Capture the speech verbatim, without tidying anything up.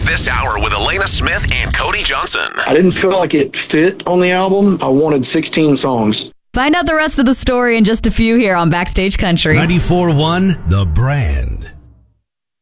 This hour with Elena Smith and Cody Johnson. I didn't feel like it fit on the album. I wanted sixteen songs. Find out the rest of the story in just a few here on Backstage Country. ninety-four point one The Brand.